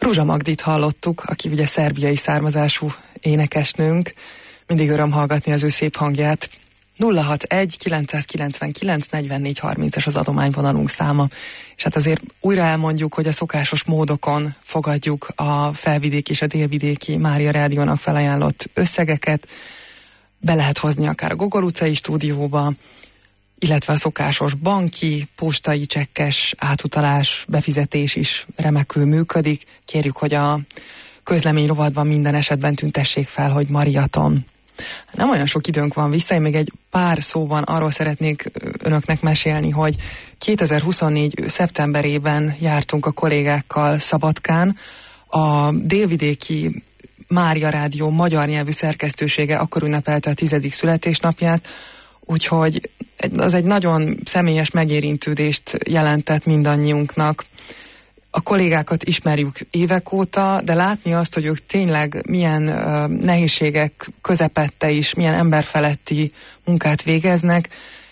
Ruzsa Magdit hallottuk, aki ugye szerbiai származású énekesnőnk. Mindig öröm hallgatni az ő szép hangját. 061 999 44 30-es az adományvonalunk száma. És hát azért újra elmondjuk, hogy a szokásos módokon fogadjuk a felvidéki és a délvidéki Mária Rádiónak felajánlott összegeket. Be lehet hozni akár a Gogol utcai stúdióba, illetve a szokásos banki, postai csekkes átutalás, befizetés is remekül működik. Kérjük, hogy a közlemény rovatban minden esetben tüntessék fel, hogy Mariaton. Nem olyan sok időnk van vissza, én még egy pár szóban arról szeretnék önöknek mesélni, hogy 2024. szeptemberében jártunk a kollégákkal Szabadkán. A délvidéki Mária Rádió magyar nyelvű szerkesztősége akkor ünnepelte a 10. születésnapját, úgyhogy az egy nagyon személyes megérintődést jelentett mindannyiunknak. A kollégákat ismerjük évek óta, de látni azt, hogy ők tényleg milyen nehézségek közepette is, milyen emberfeletti munkát végeznek,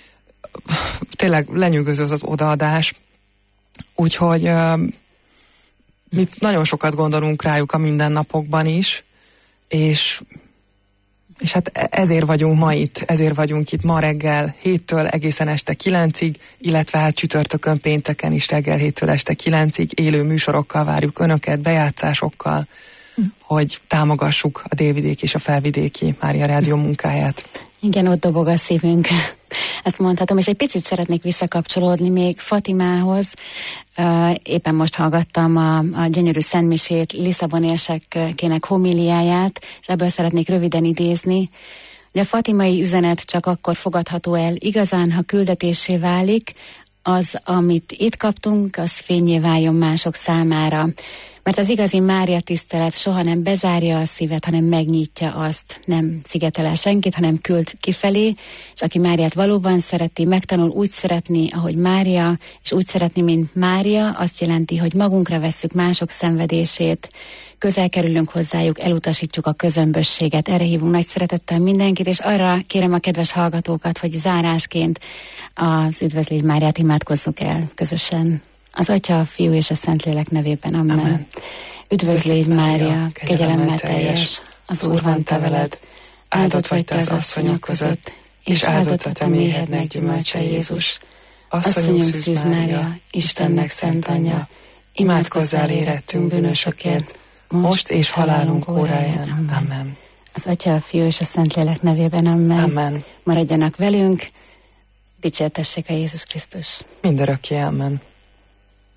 tényleg lenyűgöző az odaadás. Úgyhogy mi nagyon sokat gondolunk rájuk a mindennapokban is, és hát ezért vagyunk ma itt, ezért vagyunk itt ma reggel 7-től egészen este 9-ig, illetve hát csütörtökön, pénteken is reggel 7-től este 9-ig élő műsorokkal várjuk önöket, bejátszásokkal, hogy támogassuk a délvidéki és a felvidéki Mária Rádió munkáját. Igen, ott dobog a szívünk. Ezt mondhatom, és egy picit szeretnék visszakapcsolódni még Fatimához. Éppen most hallgattam a gyönyörű szentmisét, Lisszabon érsekének homiliáját, és ebből szeretnék röviden idézni. De a fatimai üzenet csak akkor fogadható el igazán, ha küldetésé válik, az, amit itt kaptunk, az fénnyé váljon mások számára. Mert az igazi Mária tisztelet soha nem bezárja a szívet, hanem megnyitja azt, nem szigetel el senkit, hanem küld kifelé, és aki Máriát valóban szereti, megtanul úgy szeretni, ahogy Mária, és úgy szeretni, mint Mária, azt jelenti, hogy magunkra vesszük mások szenvedését, közel kerülünk hozzájuk, elutasítjuk a közömbösséget. Erre hívunk nagy szeretettel mindenkit, és arra kérem a kedves hallgatókat, hogy zárásként az Üdvözlégy Máriát imádkozzuk el közösen. Az Atya, a Fiú és a Szentlélek nevében. Amen. Amen. Üdvözlégy Mária, kegyelemmel teljes, az Úr van te veled, áldott vagy te az asszonyok között, és áldott a te méhednek gyümölcse Jézus. Asszonyunk Szűz Mária, Istennek szent anyja, imádkozzál érettünk bűnösökért, most és halálunk óráján. Amen. Az Atya, a Fiú és a Szentlélek nevében. Amen. Amen. Maradjanak velünk, dicsértessék a Jézus Krisztus. Mindörökké. Amen.